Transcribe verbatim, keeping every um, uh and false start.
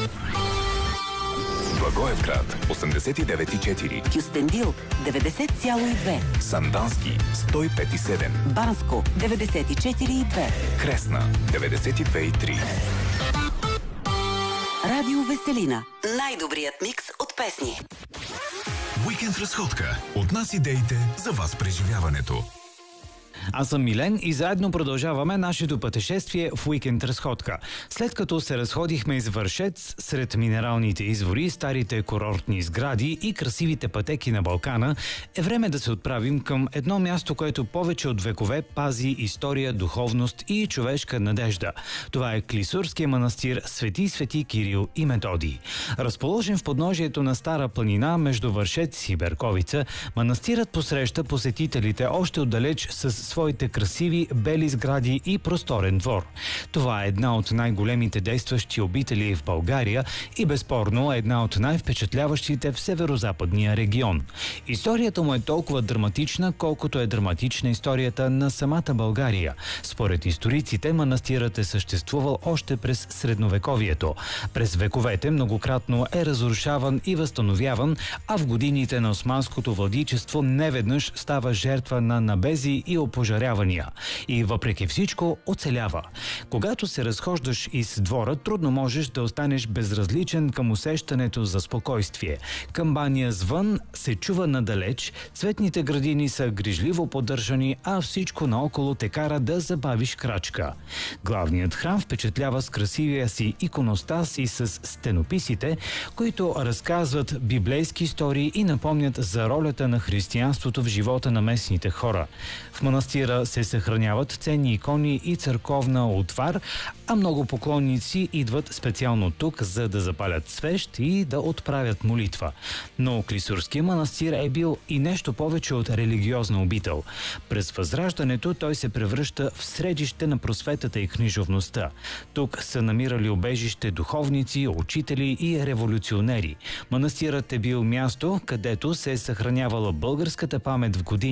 Благоевград осемдесет и девет и четири, Кюстендил деветдесет цяло и две, Сандански сто и пет и седем, Банско деветдесет и четири и две, Кресна деветдесет и две и три. Радио Веселина. Най-добрият микс от песни. Уикенд разходка. От нас идеите за вас преживяването. Аз съм Милен и заедно продължаваме нашето пътешествие в уикенд разходка. След като се разходихме из Вършец, сред минералните извори, старите курортни сгради и красивите пътеки на Балкана, е време да се отправим към едно място, което повече от векове пази история, духовност и човешка надежда. Това е Клисурския манастир Свети Свети Кирил и Методий. Разположен в подножието на Стара планина между Вършец и Берковица, манастирът посреща посетителите още отдалеч с своите красиви бели сгради и просторен двор. Това е една от най-големите действащи обители в България и безспорно е една от най-впечатляващите в северо-западния регион. Историята му е толкова драматична, колкото е драматична историята на самата България. Според историците, манастирът е съществувал още през средновековието. През вековете многократно е разрушаван и възстановяван, а в годините на османското владичество неведнъж става жертва на набези и опожарявания. И въпреки всичко оцелява. Когато се разхождаш из двора, трудно можеш да останеш безразличен към усещането за спокойствие. Камбания звън се чува надалеч, цветните градини са грижливо поддържани, а всичко наоколо те кара да забавиш крачка. Главният храм впечатлява с красивия си иконостас и с стенописите, които разказват библейски истории и напомнят за ролята на християнството в живота на местните хора. В манастира се съхраняват ценни икони и църковна отвар, а много поклонници идват специално тук, за да запалят свещ и да отправят молитва. Но Клисурския манастир е бил и нещо повече от религиозна обител. През Възраждането той се превръща в средище на просветата и книжовността. Тук са намирали убежище духовници, учители и революционери. Манастирът е бил място, където се е съхранявала българската памет в години